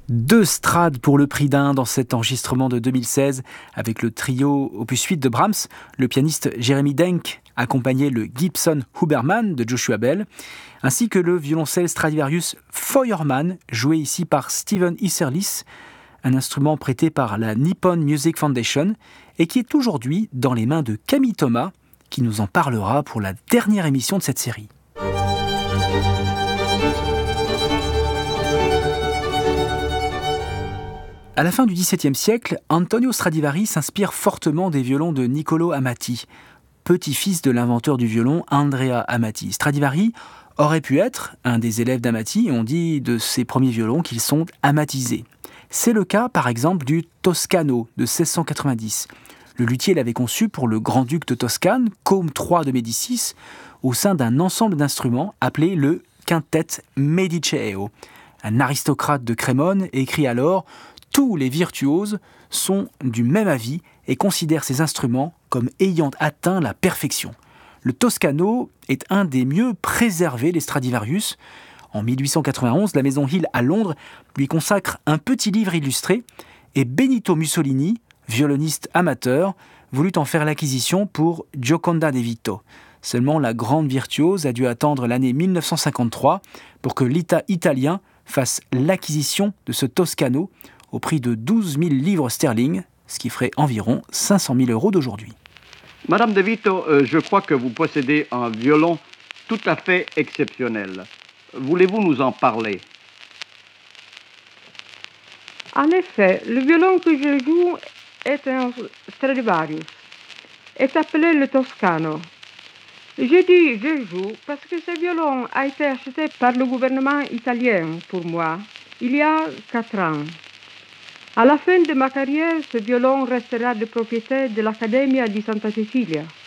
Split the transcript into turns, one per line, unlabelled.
2 Strades pour le prix d'un dans cet enregistrement de 2016 avec le trio opus 8 de Brahms, le pianiste Jeremy Denk accompagnait le Gibson Huberman de Joshua Bell, ainsi que le violoncelle Stradivarius Feuermann, joué ici par Steven Isserlis, un instrument prêté par la Nippon Music Foundation et qui est aujourd'hui dans les mains de Camille Thomas, qui nous en parlera pour la dernière émission de cette série. À la fin du XVIIe siècle, Antonio Stradivari s'inspire fortement des violons de Niccolò Amati, petit-fils de l'inventeur du violon Andrea Amati. Stradivari aurait pu être un des élèves d'Amati et on dit de ses premiers violons qu'ils sont amatisés. C'est le cas par exemple du Toscano de 1690. Le luthier l'avait conçu pour le grand-duc de Toscane, Côme III de Médicis, au sein d'un ensemble d'instruments appelé le Quintet Mediceo. Un aristocrate de Crémone écrit alors « Tous les virtuoses sont du même avis et considèrent ces instruments comme ayant atteint la perfection. » Le Toscano est un des mieux préservés des Stradivarius. En 1891, la maison Hill à Londres lui consacre un petit livre illustré et Benito Mussolini, violoniste amateur, voulut en faire l'acquisition pour Gioconda de Vito. Seulement, la grande virtuose a dû attendre l'année 1953 pour que l'État italien fasse l'acquisition de ce Toscano au prix de 12 000 livres sterling, ce qui ferait environ 500 000 euros d'aujourd'hui.
Madame De Vito, je crois que vous possédez un violon tout à fait exceptionnel. Voulez-vous nous en parler?
En effet, le violon que je joue est un Stradivarius, est appelé le Toscano. Je dis je joue parce que ce violon a été acheté par le gouvernement italien pour moi il y a 4 ans. À la fin de ma carrière, ce violon restera de propriété de l'Accademia di Santa Cecilia.